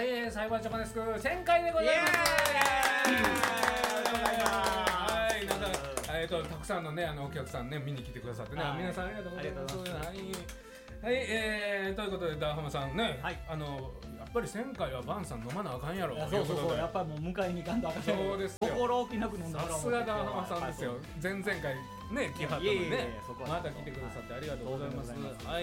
サイバージャパネスク1000回でございます。はい、なんかたくさんのねお客さんね見に来てくださってね、皆さんありがとうございます。はい、ということでダーハマさんね、やっぱり1000回はバンさん飲まなあかんやろ。 そうやっぱりもう迎えに行かんとあかん。 そうですよ。 心置きなく飲んだから。 さすがダーハマさんですよ。前々回ね来はったのにね、また来てくださってありがとうございます。はい、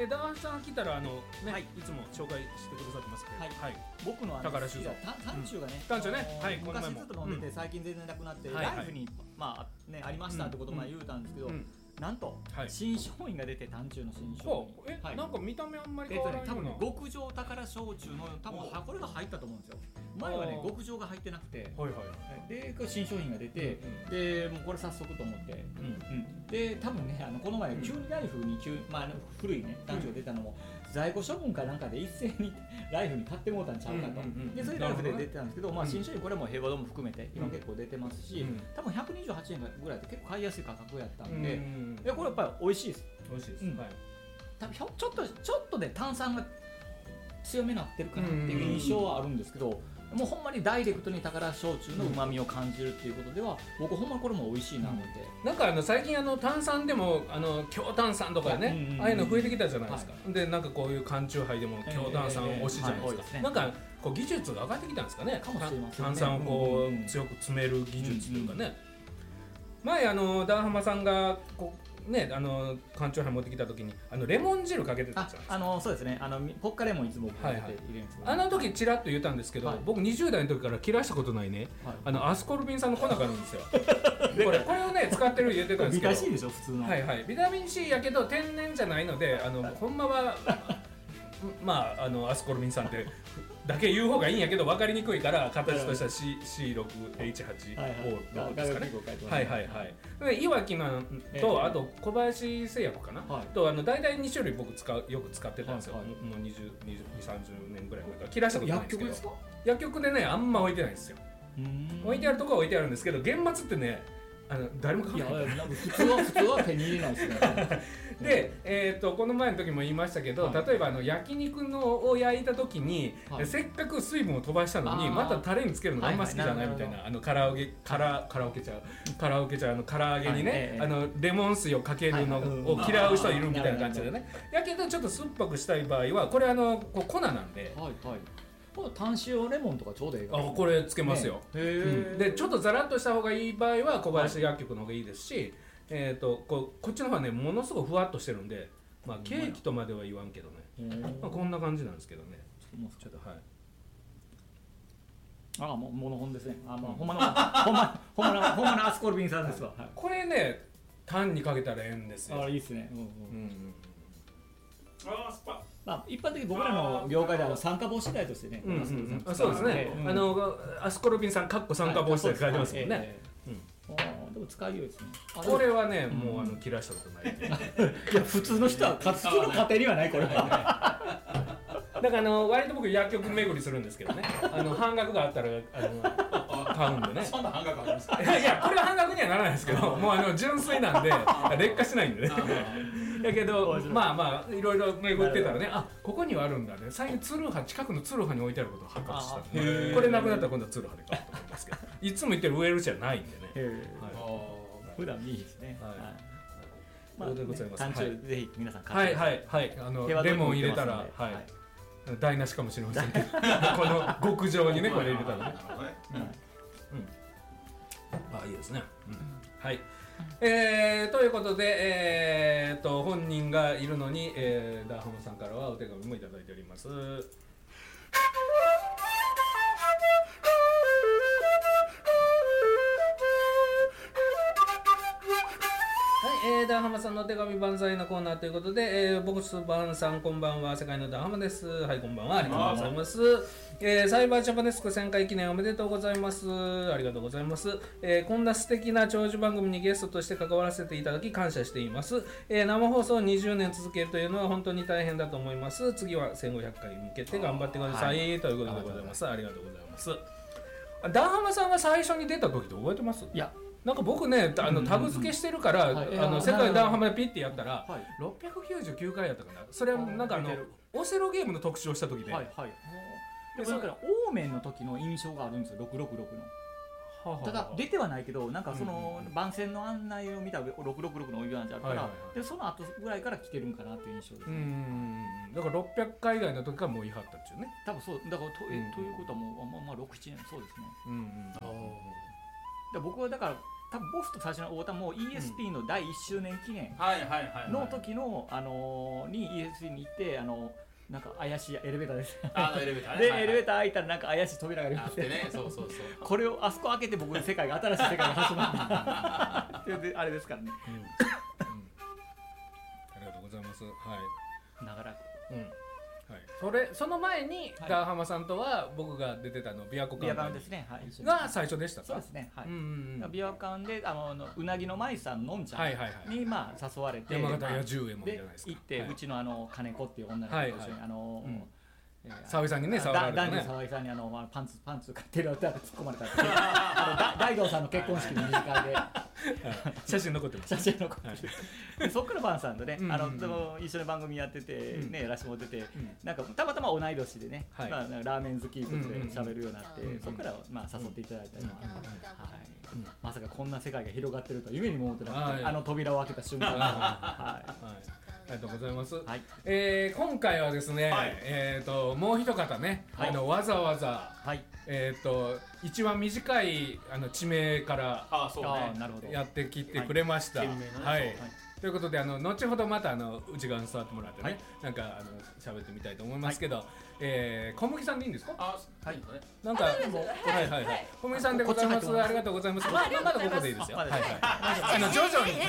ダーハマさん来たらいつも紹介してくださってますけど、 僕の宝酒造単中がね、昔ずっと飲んでて最近全然なくなってライフにありましたってことも言うたんですけど。なんと新商品が出て、単中の新商品。なんか見た目あんまり変わらないような。 多分極上宝焼酎の多分これが入ったと思うんですよ。前はね極上が入ってなくて、で新商品が出て、でもうこれ早速と思って、で多分ねこの前急にライフに古いね単中が出たのも在庫処分かなんかで一斉にライフに買ってもうたんちゃうかと。でそれライフで出てたんですけど、新商品これも平和堂も含めて今結構出てますし、多分128円ぐらいで結構買いやすい価格やったんで。これやっぱり美味しいです。 美味しいです。 多分ちょっとで炭酸が強めになってるかなっていう印象はあるんですけど、もうほんまにダイレクトに宝焼酎の旨味を感じるっていうことでは、僕ほんまこれも美味しいな思って。 なんか最近炭酸でも強炭酸とかね、ああいうの増えてきたじゃないですか。でなんかこういう缶チューハイでも強炭酸推しじゃないですか。なんかこう技術が上がってきたんですかね。炭酸をこう強く詰める技術というかね。前ダーハマさんが缶チューハイ持ってきた時にレモン汁かけてたじゃないですか。 そうですね。ポッカレモンいつも入れて入れるんですけど、 あの時ちらっと言ったんですけど、僕20代の時から切らしたことないね、アスコルビン酸の粉があるんですよ。これをね使ってる言ってたんですけど、 ビタミン C でしょ普通の。 ビタミン C やけど天然じゃないのでほんまはアスコルビン酸ってだけ言う方がいいんやけど分かりにくいから形とした C6H8O ですかね。いわきのとあと小林製薬かなと大体2種類僕よく使ってたんですよ。もう20、30年ぐらい前から切らしたことないんですけど、薬局でねあんま置いてないんですよ。置いてあるとこは置いてあるんですけど、現末ってね誰も買わない。 普通は手に入れないですね。 で、この前の時も言いましたけど、例えば焼肉を焼いた時に、せっかく水分を飛ばしたのにまたタレにつけるのがあんま好きじゃないみたいな、カラオケ茶唐揚げにねレモン水をかけるのを嫌う人いるみたいな感じでね。やけどちょっと酸っぱくしたい場合はこれ粉なんで。 単塩レモンとかちょうどいいか。 これつけますよ。でちょっとザラッとした方がいい場合は小林薬局の方がいいですし、こっちの方はねものすごくふわっとしてるんで、ケーキとまでは言わんけどね、こんな感じなんですけどね。ちょっともうモノホンですね。ほんまのアスコルビン酸ですわ。 これねタンにかけたらええんですよ。 いいですね。一般的に僕らの業界では酸化防止剤としてね、 そうですね。アスコルビン酸酸化防止剤って書いてますもんね。 でも使いよいですね。 これはねもう切らしたことない。 いや普通の人は普通の家庭にはないこれ。 だから割と僕薬局巡りするんですけどね。半額があったら買うんでね。 そんな半額ありますか？ いやこれは半額にはならないですけど、もう純粋なんで劣化しないんでね。やけどいろいろ巡ってたらね、ここにはあるんだね。最近近くのツルハに置いてあることを発覚したんで、これなくなったら今度はツルハで買うと思いますけど、いつも言ってるウェルじゃないんでね。 普段いいですね。 そうでございます。 ぜひ皆さん買ってレモン入れたら台無しかもしれませんけど、この極上にねこれ入れたらね。いいですね。はい。ということで、本人がいるのに、ダーハマさんからはお手紙もいただいております。ダーハマさんのお手紙万歳のコーナーということで、ボスバンさんこんばんは、世界のダーハマです。はい、こんばんは、ありがとうございます。サイバージャパネスク1000回記念おめでとうございます。ありがとうございます。こんな素敵な長寿番組にゲストとして関わらせていただき感謝しています。生放送を20年続けるというのは本当に大変だと思います。次は1500回に向けて頑張ってください、ということでございます。ありがとうございます。ダーハマさんが最初に出た時って覚えてます？ いやなんか僕ねタグ付けしてるから、世界ダーハマでピッてやったら、699回やったかな。それはなんかオセロゲームの特集をした時で、 はいはい。でそれからオーメンの時の印象があるんですよ、666の。ただ出てはないけど、なんかその番宣の案内を見た666のお湯なんてあるから、でその後ぐらいから来てるんかなっていう印象ですね。 だから600回以外の時からもう言い張ったっちゅうね。 多分そうだからということはもうまあ6、7年そうですね。で僕はだから多分ボスと最初の太田も ESP の第1周年記念の時のに ESP に行ってなんか怪しいエレベーターです。 エレベーターでエレベーター開いたらなんか怪しい扉がありましてね。そうそうそう。 これをあそこ開けて僕の世界が新しい世界が始まったであれですからね。 ありがとうございます。はい。 長らく。 その前にガーハマさんとは僕が出てたの琵琶湖館ですね。 が最初でしたか。 そうですね。はい。琵琶湖館でうなぎの舞さんのんちゃんにまあ誘われて山形屋10円もじゃないですか。 行ってうちの金子っていう女の子と一緒に沢井さんにね触られてね。 男女沢井さんにパンツ買ってるって突っ込まれたって大道さんの結婚式の二次会で写真残ってます。 写真残ってる。そっからパンさんとね一緒に番組やっててねやらしてもらってて、なんかたまたま同い年でねラーメン好きということで喋るようになって、そこからまあ誘っていただいたりとか、まさかこんな世界が広がってるとは夢にも思ってなくて、扉を開けた瞬間はい。 ありがとうございます。今回はですね、もう一方ね、わざわざ一番短い地名からやってきてくれました。ということで後ほどまた内側に座ってもらってね、なんか喋ってみたいと思いますけど、小麦さんでいいんですか？ はい。 なんか小麦さんでございます。ありがとうございます。まだここでいいですよ。徐々に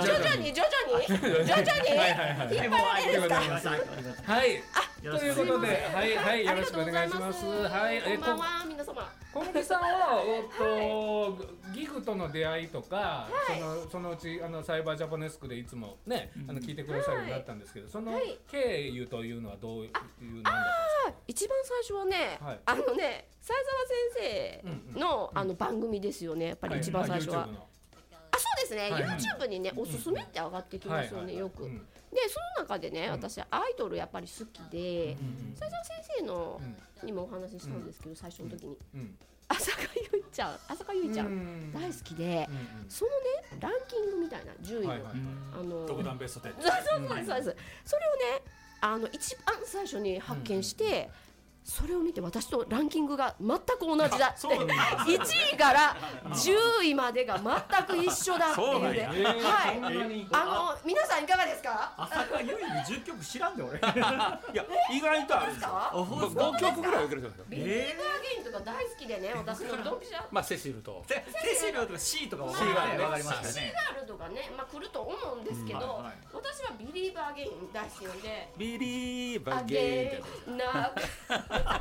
はい。ということではいよろしくお願いします。はい。 皆様。 小麦さんはギグとの出会いとか、そのうちサイバージャパネスクでいつもね聞いてくださるようになったんですけど、その経由というのはどういうなんだったんですか？ 一番最初はね斉沢先生の番組ですよね。やっぱり一番最初は。そうですね。YouTube にねおすすめって上がってきますよねよく。でその中でね私アイドルやっぱり好きで斉沢先生のにもお話ししたんですけど最初の時に浅香唯ちゃん大好きで、そのねランキングみたいな10位の特段ベスト10。 そうです。それをね一番最初に発見して。それを見て私とランキングが全く同じだって1位から10位までが全く一緒だっていうね。皆さんいかがですか？ 浅香唯に10曲知らんで俺。いや意外とあるんですか？5曲ぐらい受けるじゃないですか。 ビリーブアゲインとか大好きでね私のドンピシャ。 まあセシルととか C とか分かりましたね。 C があるとかね来ると思うんですけど私はビリーブアゲイン大好きなんでビリーブアゲインなでね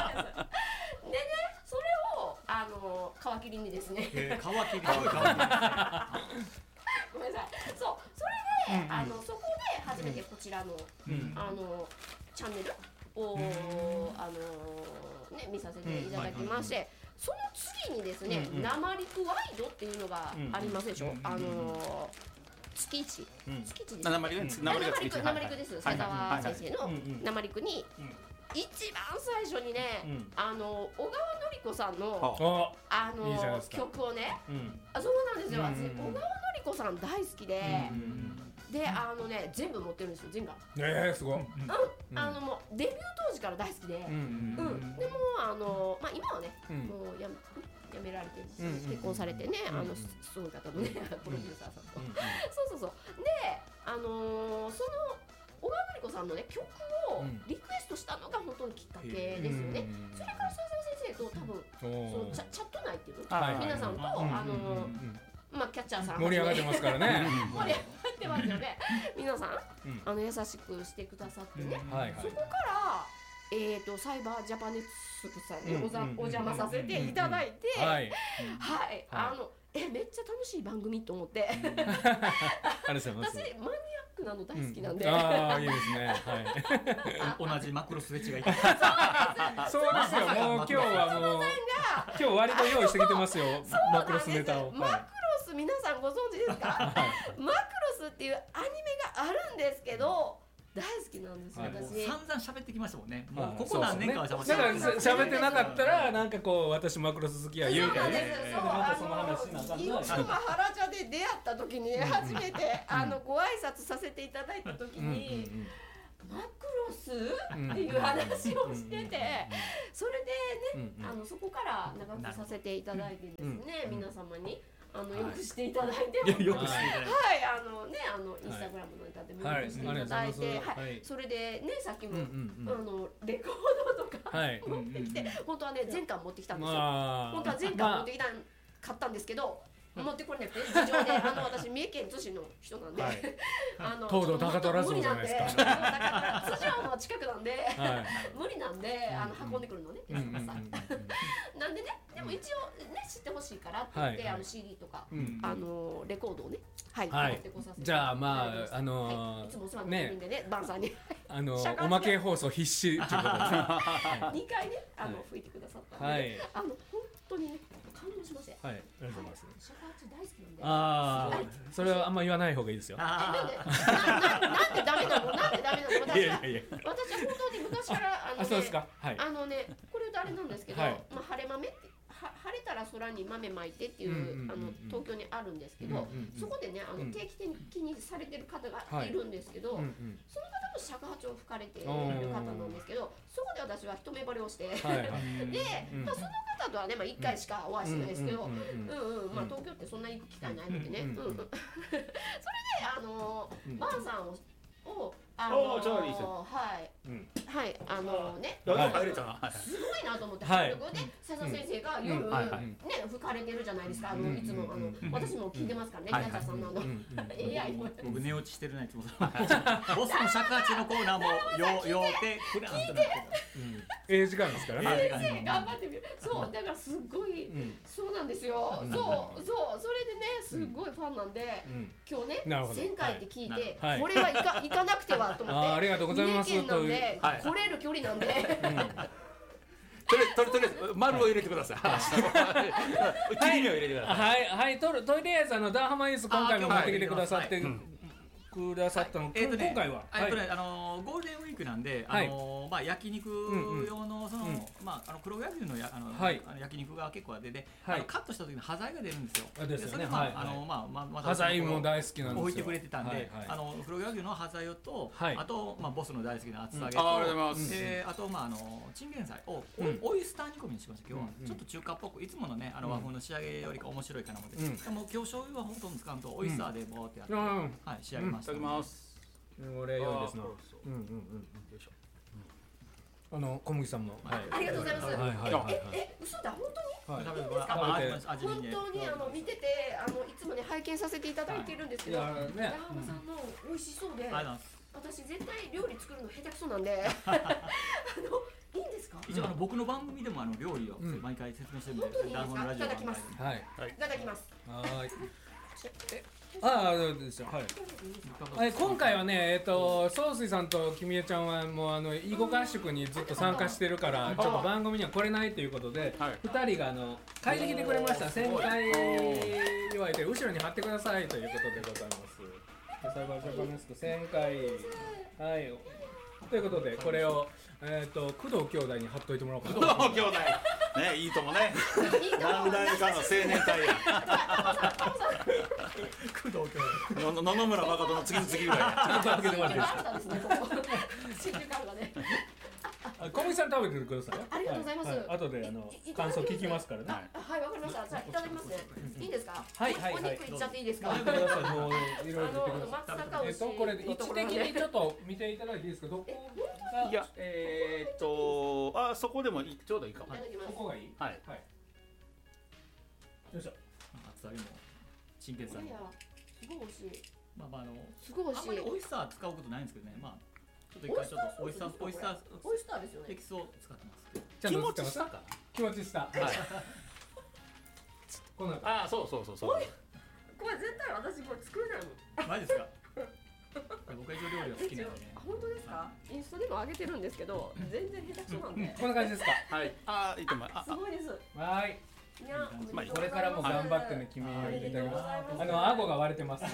それを皮切りにですね皮切りごめんなさい。そうそれでそこで初めてこちらのチャンネルを見させていただきまして、その次にですね生リクワイドっていうのがありますでしょ。月1ですね。生リクです。斉沢先生の生リクに一番最初にね小川典子さんの曲をねそうなんですよ。私小川典子さん大好きで全部持ってるんですよ全部。 すごい。 もうデビュー当時から大好きででも今はねもうやめられて結婚されてねすごい方のねプロデューサーさんとそうでその小川典子さんのね曲をリクエストしたのが本当にきっかけですよね。それから斉沢先生と多分チャット内っていうの皆さんとキャッチャーさん盛り上がってますからね。 盛り上がってますよね。皆さん優しくしてくださってね。そこからサイバージャパネスクさんにお邪魔させていただいてめっちゃ楽しい番組と思って私マニアックなの大好きなんでいいですね。 同じマクロスフェチがいてそうですよ。もう今日は今日割と用意してきてますよマクロスネタを。 マクロス皆さんご存知ですか？マクロスっていうアニメがあるんですけど大好きなんですよ、私。 散々喋ってきましたもんね。もうここ何年かはだから喋ってなかったらなんかこう私マクロス好きや言うからね。 その話なんか今原茶で出会った時に初めてご挨拶させていただいた時にマクロスっていう話をしてて、それでねそこから長くさせていただいてですね、皆様に。よくしていただいて、はい、インスタグラムのネタでもよくしていただいて、それでね、さっきもレコードとか持ってきて、本当はね全巻持ってきたんですよ。本当は全巻持ってきた買ったんですけど。持ってこれなくて、事情で私三重県津市の人なんで、 東堂高虎像じゃないですか。 津市の近くなんで無理なんで運んでくるのね。なんでね、でも一応ね知ってほしいからって言ってCD とかレコードをね、持ってこさせて。 じゃあまあいつもお世話になってるんでね、バンさんにおまけ放送必至ってことで 2回ね吹いてくださったんで、本当にね感動しましたよ。 はい、ありがとうございます。 シャカーチ大好きなんで。 ああ、それはあんま言わない方がいいですよ。 なんでダメなの？なんでダメなの？私は本当に昔からそうですか。はい。 これ言うとあれなんですけど、まあ晴れ豆って晴れたら空に豆まいてっていう東京にあるんですけど、そこでね定期的にされてる方がいるんですけど、その方も尺八を吹かれている方なんですけど、そこで私は一目惚れをして、で、その方とはね1回しかお会いしてないですけど、まあ東京ってそんなに行く機会ないのでね、それでバンさんをちょうどいいですよ。 はいね、すごいなと思って、で笹先生が夜ね吹かれてるじゃないですか。いつも私も聞いてますからね、皆さんのAI も。 僕寝落ちしてるな、いつも。ボスの尺八のコーナーもようてくれなんて。 時間ですからね。先生頑張ってみる。そうだからすごいそうなんですよ。そうそれでねすごいファンなんで、今日ね1000回って聞いてこれは行かなくてはと思って。 ありがとうございます。 三重県なんで来れる距離なんで。 とりあえず丸を入れてください。切り目を入れてください。 はい、とりあえずダーハマインス今回も持ってきてくださってくださったの。今回はゴールデンウィークなんで、まあ焼肉用のそのまあ黒毛和牛の焼肉が結構出て、カットした時に端材が出るんですよ。それまあ端材も大好きなんですよ。 置いてくれてたんで、黒毛和牛の端材と、あとボスの大好きな厚揚げと、あとチンゲン菜をオイスター煮込みにしました。今日はちょっと中華っぽく、いつものね和風の仕上げよりか面白いかなので、でも今日醤油はほとんど使うとオイスターでボーってやって仕上げました。 いただきます。 これ良いですな。よいしょ。小麦さんも。 ありがとうございます。嘘だ、本当に。本当に見てていつもね拝見させていただいているんですけど、ダーハマさんの美味しそうで、私絶対料理作るの下手くそなんで、いいんですか？ 一応僕の番組でも料理を毎回説明してるんで、ダーハマのラジオ。 いただきます。はい。いただきます。 はい。ですよ。はい。今回はね、総帥さんときみえちゃんはもう囲碁合宿にずっと参加してるから、ちょっと番組には来れないということで、2人が帰ってきてくれました。1000回言われて後ろに貼ってくださいということでございます。サイバージャパネスク1000回、はい。ということでこれを工藤兄弟に貼っといてもらおうかな。 工藤兄弟ね、いいともね。何代かの青年隊や。 工藤兄弟。 野々村誠の次の次ぐらい。ちょっと開けてもらっていいですか。 小麦さん食べてください。 ありがとうございます。 後で感想聞きますからね。 はい、わかりました。じゃあいただきますね。いいですか？ はい。 お肉いっちゃっていいですか？ もういろいろ言ってください。これ位置的にちょっと見ていただいていいですか？どこが？ いや、そこでもちょうどいいかも。 ここがいい？はい。よいしょ。 厚揚げも真剣さん。 すごい美味しい。 すごい美味しい。あんまりオイスター使うことないんですけどね。ちょっと一回ちょっとオイスターですよね。 テキストを使ってます。 気持ちしたか。 気持ちした。はい。 そう。 これ絶対私これ作れないもん。 マジですか？僕は一応料理は好きなので。 本当ですか？インスタでも上げてるんですけど、全然下手くそなんで。 こんな感じですか？ はい。いいと思います。 すごいです。 はい。 これからも頑張ってね、君をいただきます。顎が割れてます。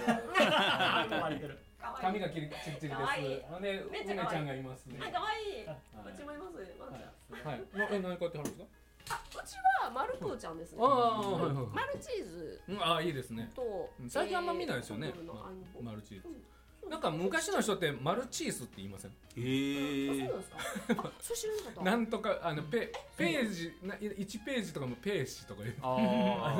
髪がチリチリです。ほんで、梅ちゃんがいますね。 可愛い。うちもいます。ワンちゃん。 はい。何買ってはるんですか？ うちはマルプーちゃんですね。マルチーズ。 いいですね。 と最近あんま見ないですよね。マルチーズ。なんか昔の人ってマルチーズって言いません？ そうですか。そう知らなかった。 なんとかページ1ページとかもページとか言う。